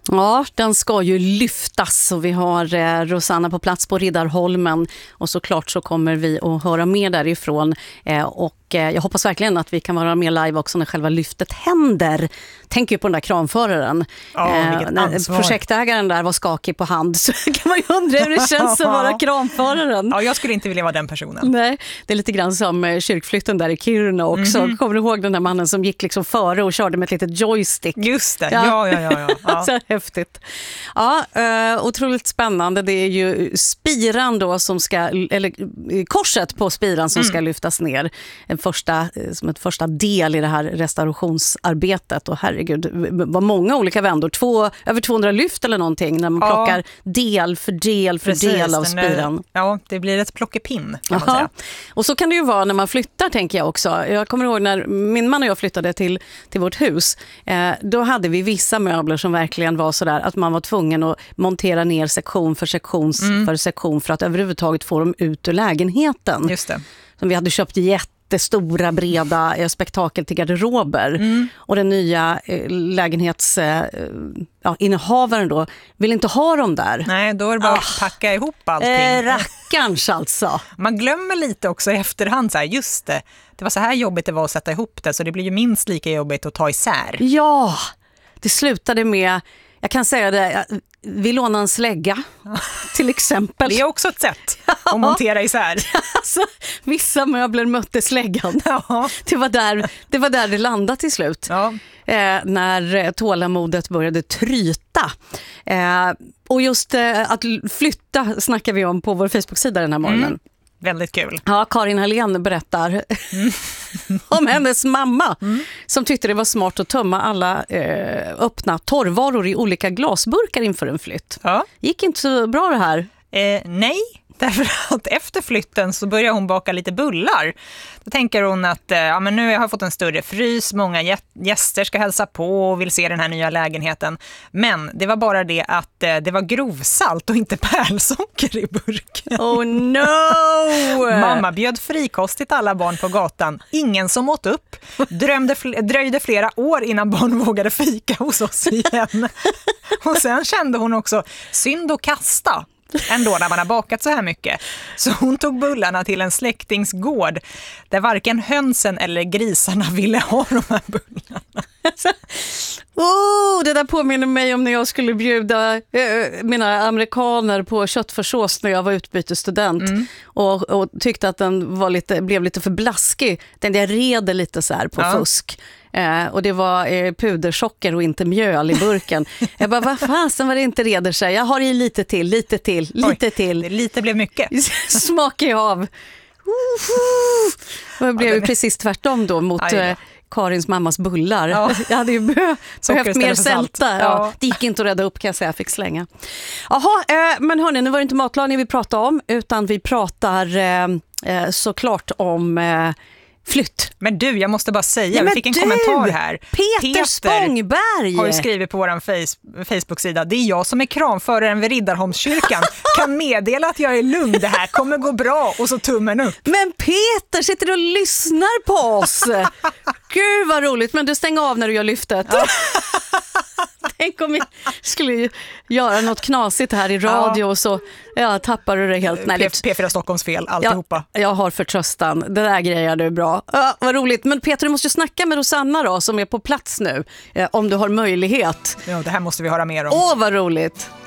Ja, den ska ju lyftas och vi har Rosanna på plats på Riddarholmen och såklart så kommer vi att höra mer därifrån och jag hoppas verkligen att vi kan vara med live också när själva lyftet händer. Tänk ju på den där kranföraren. När projektägaren där var skakig på hand så kan man ju undra hur det känns att vara kranföraren. Ja, jag skulle inte vilja vara den personen. Nej, det är lite grann som kyrkflytten där i Kiruna också. Kommer du ihåg den där mannen som gick liksom före och körde med ett litet joystick? Just det, ja. Så häftigt. Ja, otroligt spännande. Det är ju spiran då som ska, eller korset på spiran som ska lyftas ner. Som ett första del i det här restaurationsarbetet. Och herregud, vad många olika vändor. Över 200 lyft eller någonting när man plockar del för del av spiran. Ja, det blir ett plockepinn kan man säga. Och så kan det ju vara när man flyttar, tänker jag också. Jag kommer ihåg när min man och jag flyttade till vårt hus. Då hade vi vissa möbler som verkligen var sådär att man var tvungen att montera ner sektion för sektion för att överhuvudtaget få dem ut ur lägenheten. Just det. Som vi hade köpt jättestora, breda spektakel till garderober. Och den nya innehavaren då vill inte ha dem där. Nej, då är det bara att packa ihop allting. Rackarns alltså. Man glömmer lite också i efterhand så här, just det var så här jobbigt det var att sätta ihop det, så det blir ju minst lika jobbigt att ta isär. Ja, det slutade med, jag kan säga det, vi lånade en slägga till exempel. Det är också ett sätt att montera isär. Alltså, vissa möbler mötte släggan. Ja. Det var där det landade till slut. Ja. När tålamodet började tryta. Och just att flytta snackar vi om på vår Facebook-sida den här morgonen. Väldigt kul. Ja, Karin Hallén berättar om hennes mamma som tyckte det var smart att tömma alla öppna torrvaror i olika glasburkar inför en flytt. Ja. Gick inte så bra det här? Nej, därför att efter flytten så börjar hon baka lite bullar. Då tänker hon att men nu har jag fått en större frys, många gäster ska hälsa på och vill se den här nya lägenheten. Men det var bara det att det var grovsalt och inte pärlsocker i burken. Oh no! Mamma bjöd frikostigt alla barn på gatan. Ingen som åt upp. Dröjde flera år innan barn vågade fika hos oss igen. Och sen kände hon också synd att kasta. Ändå när man har bakat så här mycket. Så hon tog bullarna till en släktingsgård där varken hönsen eller grisarna ville ha de här bullarna. Det där påminner mig om när jag skulle bjuda mina amerikaner på köttfärssås när jag var utbytesstudent och tyckte att den blev lite för blaskig. Jag reder lite så här på fusk. Och det var pudersocker och inte mjöl i burken. Jag bara, vad fasen var det inte reder sig? Jag har i lite till. Lite blev mycket. Smakar jag av. Det blev ju precis tvärtom då mot Karins mammas bullar. Ja. Jag hade ju behövt mer sälta. Ja. Det gick inte att rädda upp, kan jag säga. Jag fick slänga. Jaha, men hörni, nu var det inte matlagning vi pratade om, utan vi pratar såklart om flytt. Men du, jag måste bara säga, vi fick en kommentar här. Peter Spångberg har ju skrivit på vår Facebook-sida. Det är jag som är kranföraren vid Riddarholmskyrkan. Kan meddela att jag är lugn, det här kommer gå bra. Och så tummen upp. Men Peter sitter och lyssnar på oss. Gud vad roligt, men du stänger av när du gör lyftet. Tänk om vi skulle göra något knasigt här i radio och så tappar du det helt. P4 Stockholms fel, alltihopa. Jag har förtröstan. Det där grejer du bra. Vad roligt. Men Peter, du måste ju snacka med Rosanna då, som är på plats nu. Om du har möjlighet. Ja, det här måste vi höra mer om. Vad roligt.